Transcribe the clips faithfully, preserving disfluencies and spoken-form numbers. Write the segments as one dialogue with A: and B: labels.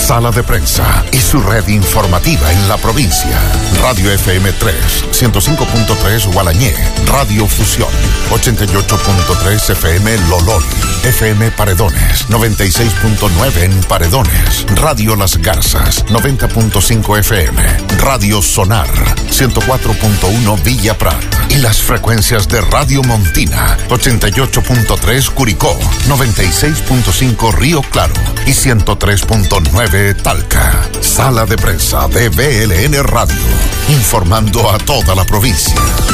A: Sala de Prensa y su red informativa en la provincia. Radio F M tres, ciento cinco punto tres Gualañé. Radio Fusión, ochenta y ocho punto tres F M Lolol. F M Paredones, noventa y seis punto nueve en Paredones. Radio Las Garzas, noventa punto cinco F M. Radio Sonar, ciento cuatro punto uno Villa Prat. Y las frecuencias de Radio Montina, ochenta y ocho punto tres Curicó, noventa y seis punto cinco Río Claro y ciento tres punto nueve Talca. Sala de Prensa de B L N Radio, informando a toda la provincia.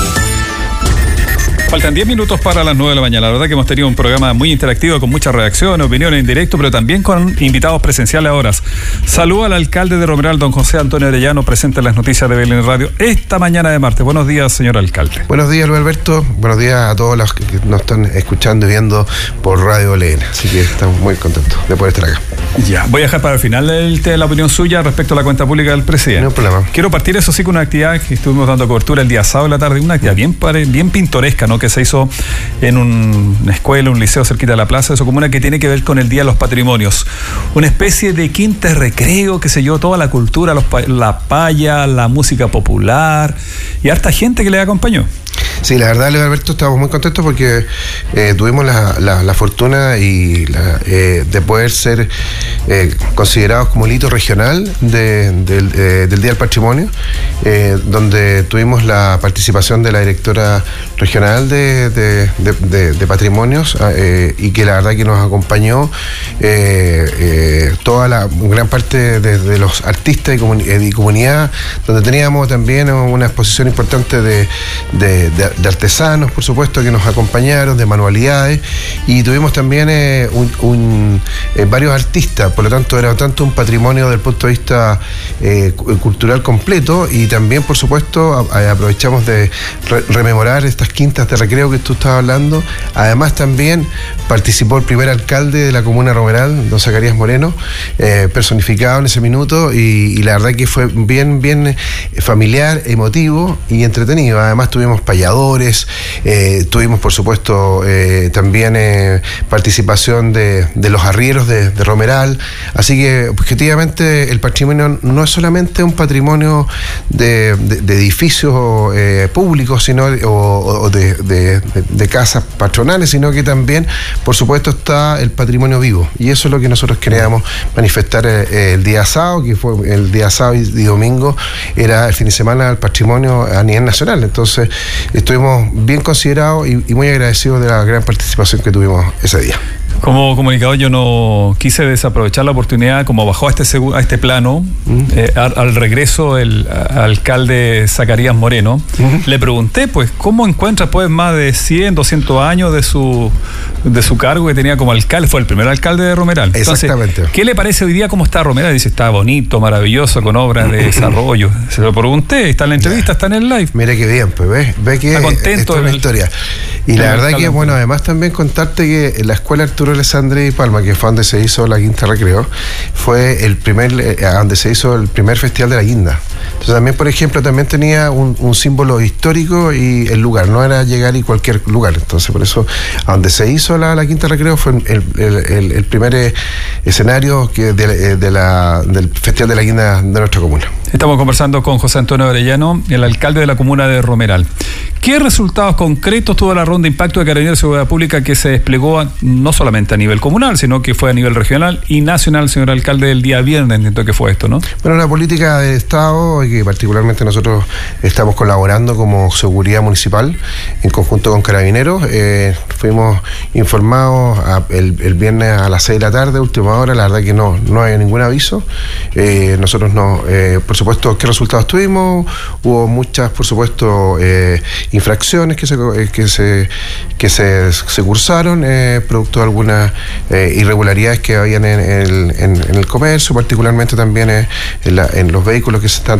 B: Faltan diez minutos para las nueve de la mañana. La verdad que hemos tenido un programa muy interactivo con muchas reacciones, opiniones en directo, pero también con invitados presenciales ahora. Saludo al alcalde de Romeral, don José Antonio Arellano, presente en las noticias de B L N Radio esta mañana de martes. Buenos días, señor alcalde.
C: Buenos días, Luis Alberto. Buenos días a todos los que nos están escuchando y viendo por Radio B L N. Así que estamos muy contentos de poder estar acá.
B: Ya, voy a dejar para el final el, la opinión suya respecto a la cuenta pública del presidente.
C: No hay problema.
B: Quiero partir, eso sí, con una actividad que estuvimos dando cobertura el día sábado de la tarde, una actividad bien, bien pintoresca, ¿no? Que se hizo en un, una escuela, un liceo cerquita de la plaza de su comuna, que tiene que ver con el Día de los Patrimonios. Una especie de quinta de recreo, qué sé yo, toda la cultura, los, la paya, la música popular y harta gente que le acompañó.
C: Sí, la verdad, Luis Alberto, estamos muy contentos porque eh, tuvimos la, la, la fortuna y la, eh, de poder ser eh, considerados como el hito regional de, de, de, del Día del Patrimonio, eh, donde tuvimos la participación de la directora regional de, de, de, de, de Patrimonios eh, y que la verdad que nos acompañó eh, eh, toda la gran parte de, de los artistas y, comuni- y comunidad, donde teníamos también una exposición importante de, de, de de artesanos, por supuesto, que nos acompañaron, de manualidades, y tuvimos también eh, un, un, eh, varios artistas, por lo tanto era tanto un patrimonio desde el punto de vista eh, cultural completo, y también, por supuesto, a, a, aprovechamos de re- rememorar estas quintas de recreo que tú estabas hablando. Además también participó el primer alcalde de la comuna de Romeral, don Zacarías Moreno, eh, personificado en ese minuto, y, y la verdad que fue bien, bien familiar, emotivo y entretenido. Además tuvimos payadores, Eh, tuvimos por supuesto eh, también eh, participación de, de los arrieros de, de Romeral, así que objetivamente el patrimonio no es solamente un patrimonio de, de, de edificios eh, públicos, sino o, o de, de, de, de casas patronales, sino que también por supuesto está el patrimonio vivo, y eso es lo que nosotros queríamos manifestar eh, el día sábado, que fue el día sábado y, y domingo era el fin de semana del patrimonio a nivel nacional. Entonces estuvimos bien considerados y, y muy agradecidos de la gran participación que tuvimos ese día.
B: Como comunicador yo no quise desaprovechar la oportunidad, como bajó a este, a este plano, uh-huh. eh, al, al regreso el a, alcalde Zacarías Moreno, uh-huh. le pregunté, pues, ¿cómo encuentra pues más de cien, doscientos años de su de su cargo que tenía como alcalde? Fue el primer alcalde de Romeral. Entonces,
C: exactamente.
B: ¿Qué le parece hoy día cómo está Romeral? Dice, está bonito, maravilloso, con obras de desarrollo. Se lo pregunté, está en la entrevista, está en el live.
C: Mira qué bien, pues ve, ve que
B: está contento
C: es una
B: el,
C: historia. Y la verdad que, bueno, además también contarte que la escuela Arturo Alessandri y Palma, que fue donde se hizo la Quinta Recreo, fue el primer, eh, donde se hizo el primer festival de la guinda. Entonces también, por ejemplo, también tenía un, un símbolo histórico y el lugar, no era llegar y cualquier lugar. Entonces por eso, a donde se hizo la, la Quinta Recreo fue el, el, el, el primer eh, escenario que de, de la, del festival de la guinda de nuestra comuna.
B: Estamos conversando con José Antonio Arellano, el alcalde de la comuna de Romeral. ¿Qué resultados concretos tuvo la ronda de impacto de Carabineros de Seguridad Pública que se desplegó a, no solamente a nivel comunal, sino que fue a nivel regional y nacional, señor alcalde, el día viernes? Entiendo que fue esto, ¿no?
C: Bueno, una política de Estado y que particularmente nosotros estamos colaborando como seguridad municipal en conjunto con Carabineros. Eh, fuimos informados a, el, el viernes a las seis de la tarde, última hora, la verdad que no, no hay ningún aviso. Eh, nosotros no, eh, por supuesto, ¿qué resultados tuvimos? Hubo muchas, por supuesto, eh, infracciones que se, que se, que se, se cursaron, eh, producto de algunas eh, irregularidades que habían en el, en, en el comercio, particularmente también eh, en, la, en los vehículos que se están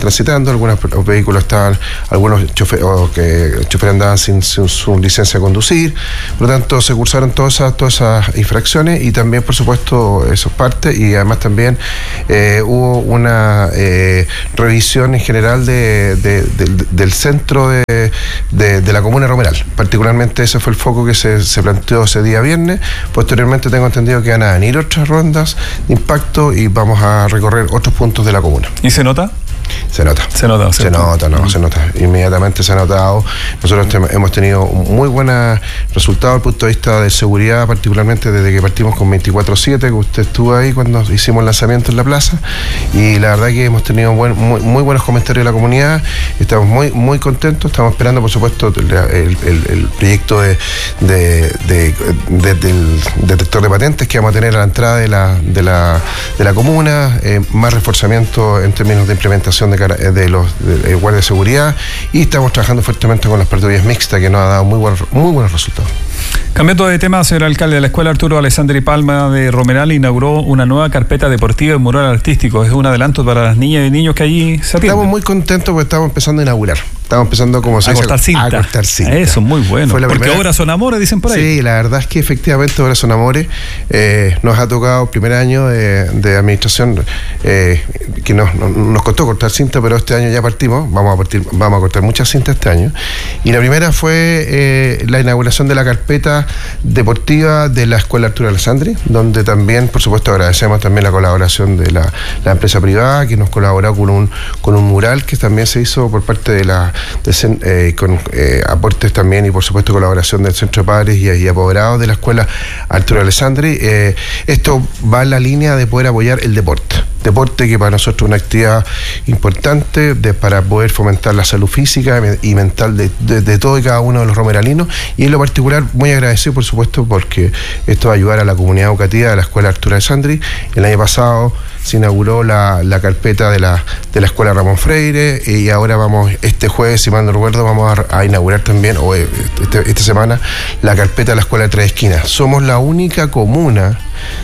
C: transitando, algunos vehículos estaban, algunos choferes, o que choferes andaban sin, sin su licencia de conducir, por lo tanto se cursaron todas esas, todas esas infracciones y también por supuesto eso es parte y además también eh, hubo una eh, revisión en general de, de, de, del centro de, de, de la comuna de Romeral, particularmente ese fue el foco que se, se planteó ese día viernes. Posteriormente tengo entendido que van a venir otras rondas de impacto y vamos a recorrer otros puntos de la comuna.
B: ¿Y se nota?
C: Se nota.
B: Se nota,
C: se nota, no, mm. se nota. Inmediatamente se ha notado. Nosotros te, hemos tenido muy buenos resultados desde el punto de vista de seguridad, particularmente desde que partimos con veinticuatro siete, que usted estuvo ahí cuando hicimos el lanzamiento en la plaza. Y la verdad que hemos tenido buen, muy, muy buenos comentarios de la comunidad. Estamos muy muy contentos. Estamos esperando, por supuesto, el, el, el, el proyecto de, de, de, de, del detector de patentes que vamos a tener a la entrada de la, de la, de la comuna. Eh, más reforzamiento en términos de implementación de, de los de, de guardia de seguridad y estamos trabajando fuertemente con las patrullas mixtas que nos ha dado muy, buen, muy buenos resultados.
B: Cambiando de tema, señor alcalde, la Escuela Arturo Alessandri Palma de Romeral inauguró una nueva carpeta deportiva y mural artístico. Es un adelanto para las niñas y niños que allí se atienden.
C: Estamos muy contentos porque estamos empezando a inaugurar. Estamos empezando como se
B: a
C: dice,
B: cortar cinta.
C: A cortar cinta.
B: Eso, muy bueno. Porque
C: primera...
B: obras son amores, dicen por ahí.
C: Sí, la verdad es que efectivamente obras son amores. Eh, nos ha tocado el primer año de, de administración eh, que nos, nos costó cortar cinta, pero este año ya partimos. Vamos a partir, vamos a cortar muchas cintas este año. Y la primera fue eh, la inauguración de la carpeta deportiva de la Escuela Arturo Alessandri, donde también, por supuesto, agradecemos también la colaboración de la, la empresa privada que nos colaboró con un, con un mural que también se hizo por parte de la de, eh, con eh, aportes también y por supuesto colaboración del Centro de Padres y, y Apoderados de la Escuela Arturo Alessandri. Eh, esto va en la línea de poder apoyar el deporte. Deporte que para nosotros es una actividad importante de, para poder fomentar la salud física y mental de, de, de todo y cada uno de los romeralinos, y en lo particular muy agradecido por supuesto porque esto va a ayudar a la comunidad educativa de la Escuela Arturo Alessandri. El año pasado se inauguró la, la carpeta de la, de la Escuela Ramón Freire y ahora vamos, este jueves, si mal no recuerdo, vamos a, a inaugurar también, o este, esta semana, la carpeta de la Escuela de Tres Esquinas. Somos la única comuna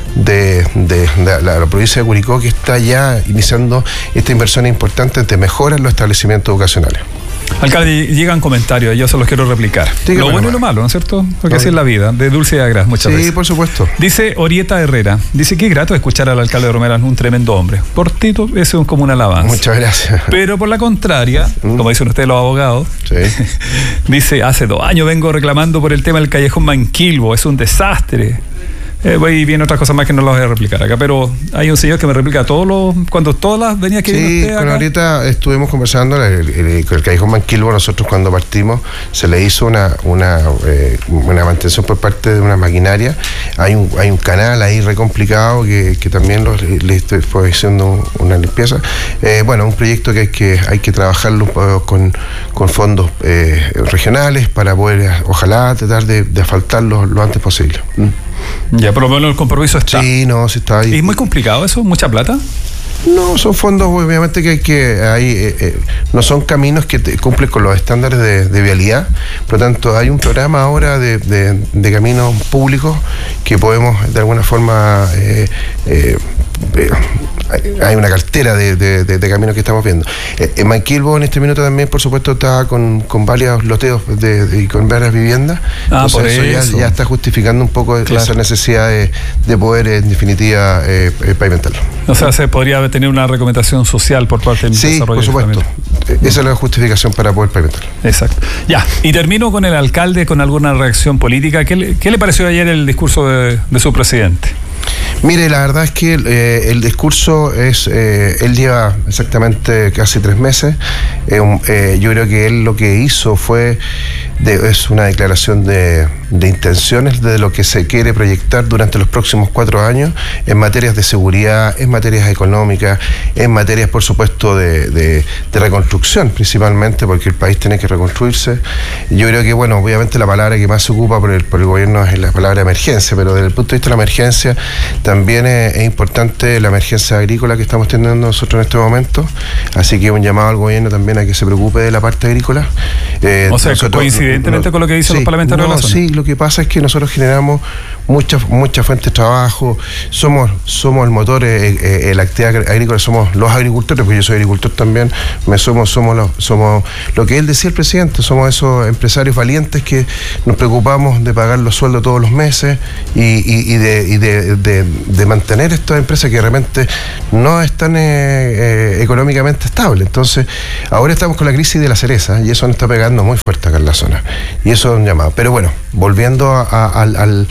C: de, de, de la, la provincia de Curicó que está ya iniciando esta inversión importante de mejoras en los establecimientos educacionales.
B: Alcalde, llegan comentarios, yo se los quiero replicar. Sí, lo bueno nomás. Y lo malo, ¿no es cierto? Porque así es la vida, de dulce y agraz muchas
C: sí,
B: veces.
C: Sí, por supuesto.
B: Dice Orieta Herrera, dice que grato escuchar al alcalde de Romeral, un tremendo hombre. Por Tito, eso es como una alabanza.
C: Muchas gracias.
B: Pero por la contraria, mm. como dicen ustedes los abogados, sí. dice, hace dos años vengo reclamando por el tema del callejón Manquilbo, es un desastre. Eh, y viene otras cosas más que no las voy a replicar acá, pero hay un señor que me replica todos los, cuando todas las venías que
C: sí,
B: viene usted acá.
C: Sí, ahorita estuvimos conversando, el, el, el, el callejón Manquilbo, nosotros cuando partimos se le hizo una una, eh, una mantención por parte de una maquinaria, hay un hay un canal ahí re complicado que, que también lo, le estoy haciendo una limpieza, eh, bueno, un proyecto que hay que, hay que trabajarlo con, con fondos eh, regionales para poder, ojalá, tratar de, de asfaltarlo lo antes posible. ¿Mm?
B: Ya, por lo menos el compromiso está.
C: Sí, no, sí está ahí.
B: ¿Es muy complicado eso? ¿Mucha plata?
C: No, son fondos obviamente que hay que hay, eh, eh, no son caminos que te, cumplen con los estándares de, de vialidad, por lo tanto hay un programa ahora de, de, de caminos públicos que podemos de alguna forma eh, eh, eh, hay una cartera de, de, de, de caminos que estamos viendo. Eh, en Manquilbo en este minuto también por supuesto está con, con varios loteos de, de, y con varias viviendas,
B: ah,
C: entonces
B: por
C: eso,
B: eso.
C: Ya, ya está justificando un poco claro. esa necesidad de, de poder en definitiva eh, eh, pavimentarlo.
B: O sea, se podría tener una recomendación social por parte del
C: sí,
B: desarrollo.
C: Sí, por supuesto. Esa es la justificación para poder pavimentarlo.
B: Exacto. Ya, y termino con el alcalde con alguna reacción política. ¿Qué le, qué le pareció ayer el discurso de, de su presidente?
C: Mire, la verdad es que eh, el discurso es, eh, él lleva exactamente casi tres meses. Eh, un, eh, yo creo que él lo que hizo fue, de, es una declaración de, de intenciones de lo que se quiere proyectar durante los próximos cuatro años en materias de seguridad, en materias económicas, en materias, por supuesto, de, de, de reconstrucción, principalmente porque el país tiene que reconstruirse. Yo creo que, bueno, obviamente la palabra que más se ocupa por el, por el gobierno es la palabra emergencia, pero desde el punto de vista de la emergencia, también es, es importante la emergencia agrícola que estamos teniendo nosotros en este momento, así que un llamado al gobierno también a que se preocupe de la parte agrícola.
B: Eh, o sea, nosotros, coincidentemente no, con lo que dicen sí, los parlamentarios
C: no,
B: de la zona.
C: Sí, lo lo que pasa es que nosotros generamos muchas muchas fuentes de trabajo, somos somos el motor, eh, eh, la actividad agrícola, somos los agricultores, porque yo soy agricultor también, me somos somos los, somos lo que él decía el presidente, somos esos empresarios valientes que nos preocupamos de pagar los sueldos todos los meses y, y, y, de, y de, de, de mantener estas empresas que realmente no están eh, eh, económicamente estables. Entonces, ahora estamos con la crisis de la cereza y eso nos está pegando muy fuerte acá en la zona. Y eso es un llamado. Pero bueno, volviendo a, a, al, al,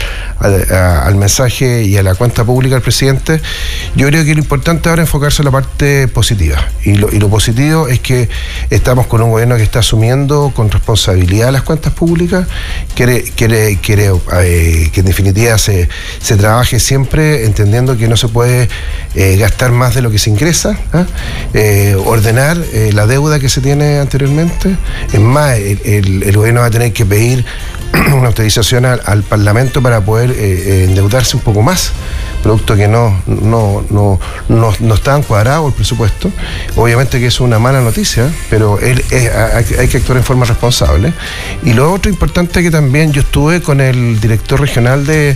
C: a, al mensaje y a la cuenta pública del presidente, yo creo que lo importante ahora es enfocarse en la parte positiva. Y lo, y lo positivo es que estamos con un gobierno que está asumiendo con responsabilidad las cuentas públicas, quiere, quiere, quiere eh, que en definitiva se, se trabaje siempre entendiendo que no se puede eh, gastar más de lo que se ingresa, ¿eh? Eh, ordenar eh, la deuda que se tiene anteriormente. Es más, el, el, el gobierno va a tener que pedir una autorización al, al Parlamento para poder eh, eh, endeudarse un poco más, producto que no, no, no, no, no está encuadrado el presupuesto. Obviamente que es una mala noticia, pero él, es, hay, hay que actuar en forma responsable. Y lo otro importante que también yo estuve con el director regional de,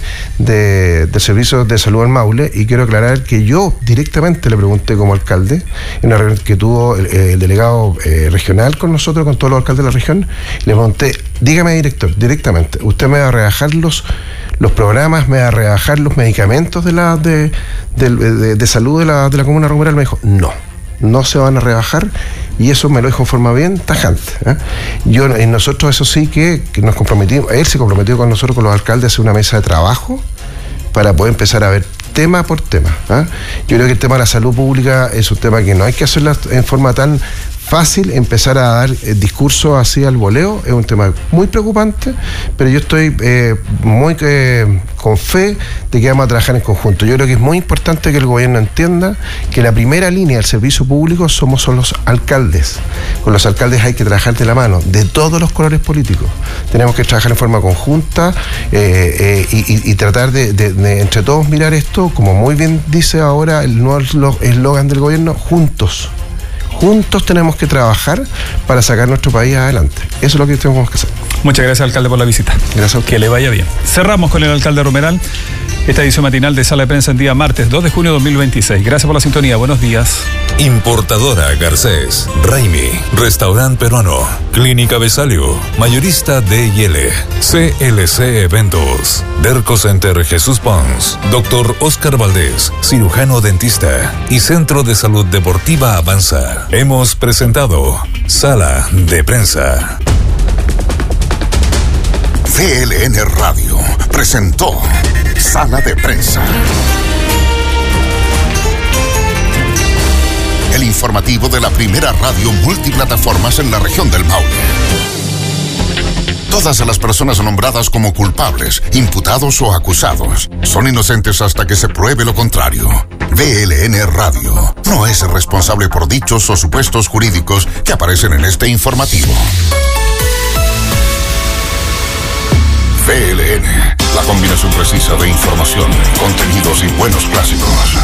C: de, de Servicios de Salud del Maule, y quiero aclarar que yo directamente le pregunté como alcalde, en una reunión que tuvo el, el delegado eh, regional con nosotros, con todos los alcaldes de la región, le pregunté, dígame director, directamente, ¿usted me va a rebajar los los programas, me va a rebajar los medicamentos de la de, de, de, de salud de la, de la comuna rural? Me dijo, no, no se van a rebajar, y eso me lo dijo en forma bien tajante, ¿eh? Yo, y nosotros eso sí que, que nos comprometimos, él se comprometió con nosotros, con los alcaldes, a hacer una mesa de trabajo para poder empezar a ver tema por tema, ¿eh? Yo creo que el tema de la salud pública es un tema que no hay que hacerlo en forma tan fácil, empezar a dar eh, discursos así al voleo, es un tema muy preocupante, pero yo estoy eh, muy eh, con fe de que vamos a trabajar en conjunto. Yo creo que es muy importante que el gobierno entienda que la primera línea del servicio público somos son los alcaldes. Con los alcaldes hay que trabajar de la mano, de todos los colores políticos. Tenemos que trabajar en forma conjunta eh, eh, y, y, y tratar de, de, de entre todos mirar esto, como muy bien dice ahora el nuevo eslogan del gobierno, juntos. Juntos tenemos que trabajar para sacar nuestro país adelante. Eso es lo que tenemos que hacer.
B: Muchas gracias, alcalde, por la visita.
C: Gracias.
B: Que le vaya bien. Cerramos con el alcalde Romeral esta edición matinal de Sala de Prensa en día martes dos de junio de dos mil veintiséis. Gracias por la sintonía. Buenos días.
D: Importadora Garcés, Raimi, Restaurante Peruano, Clínica Besalio, Mayorista D y L, C L C Eventos, Derco Center Jesús Pons, Doctor Oscar Valdés, cirujano dentista y Centro de Salud Deportiva Avanza. Hemos presentado Sala de Prensa.
A: V L N Radio presentó Sala de Prensa. El informativo de la primera radio multiplataformas en la región del Maule. Todas las personas nombradas como culpables, imputados o acusados son inocentes hasta que se pruebe lo contrario. V L N Radio no es responsable por dichos o supuestos jurídicos que aparecen en este informativo. V L N, la combinación precisa de información, contenidos y buenos clásicos.